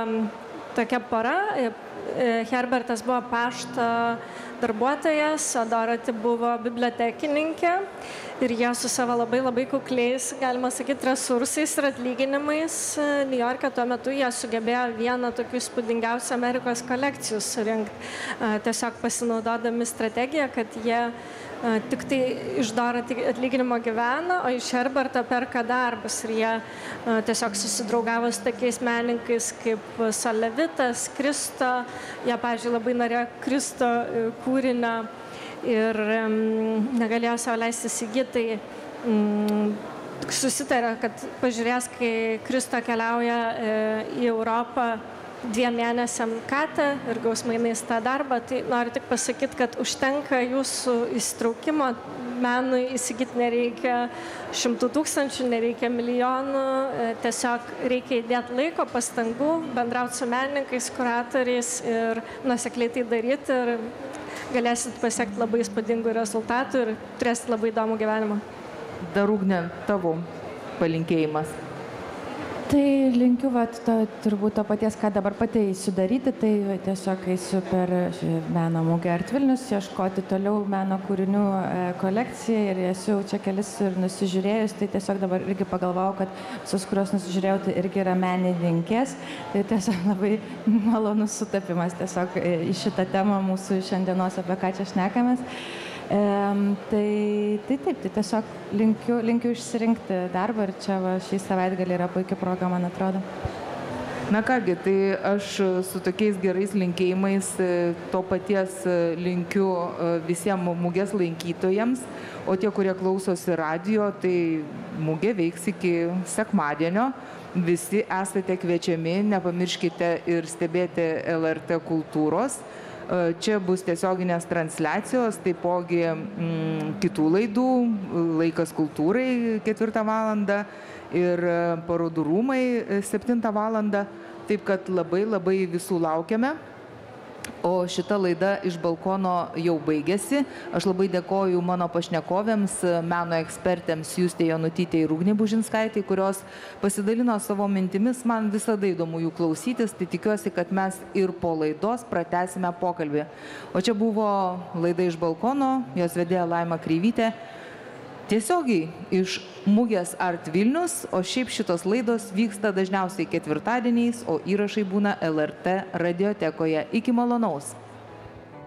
tokia pora. Herbertas buvo pašto darbuotojas, o Dorothy buvo bibliotekininkė. Ir jie su savo labai kukliais, galima sakyti, resursais ir atlyginimais Niujorke tuo metu jie sugebėjo vieną tokių įspūdingiausių Amerikos kolekcijų surinkti. Tiesiog pasinaudodami strategiją, kad jie tik tai iš Dorothy atlyginimo gyvena, o iš Herberto perka darbus. Ir jie tiesiog susidraugavo su tokiais menininkais kaip Solevitas, Kristo. Jie, pavyzdžiui, labai norėjo Kristo kūrinio ir negalėjo savo leisti įsigyti, tai susitarė, kad pažiūrės, kai Kristo keliauja į Europą 2 mėnesiam Kate ir gaus mainais tą darbą. Tai noriu tik pasakyti, kad užtenka jūsų įsitraukimo. Menui įsigyti nereikia 100 000, nereikia milijonų, tiesiog reikia įdėti laiko, pastangų, bendrauti su menininkais, kuratoriais ir nuosekliai tai daryti ir galėsit pasiekti labai įspūdingų rezultatų ir turėsit labai įdomų gyvenimą. Dar Ugne, tavo palinkėjimas. Tai linkiu turbūt to paties, ką dabar pati eisiu daryti, tai tiesiog eisiu per meno mugę Art Vilnius, ieškoti toliau meno kūrinių kolekciją ir esu čia kelis ir nusižiūrėjus, tai tiesiog dabar irgi pagalvojau, kad visos, kurios nusižiūrėjau, tai irgi yra menininkės, tai tiesiog labai malonus sutapimas tiesiog į šitą temą mūsų šiandienos, apie ką čia šnekamės. Tai taip, tai tiesiog linkiu išsirinkti darbą ir čia šį savaitgalį yra puikia proga, man atrodo. Na kągi, tai aš su tokiais gerais linkėjimais to paties linkiu visiems mugės lankytojams, o tie, kurie klausosi radio, tai mugė veiks iki sekmadienio. Visi esate kviečiami, nepamirškite ir stebėti LRT kultūros. Čia bus tiesioginės transliacijos, taipogi kitų laidų, Laikas kultūrai 4 valandą ir parodų rūmai 7 valandą. Taip kad labai visų laukiame. O šita laida iš balkono jau baigėsi. Aš labai dėkoju mano pašnekovėms, meno ekspertėms Justei Jonutytei ir Ugnei Bužinskaitei, kurios pasidalino savo mintimis. Man visada įdomu jų klausytis, tai tikiuosi, kad mes ir po laidos pratęsime pokalbį. O čia buvo laida iš balkono, jos vedėja Laima Kreivytė. Tiesiogiai iš mugės Art Vilnius, o šiaip šitos laidos vyksta dažniausiai ketvirtadieniais, o įrašai būna LRT radiotekoje. Iki malonaus.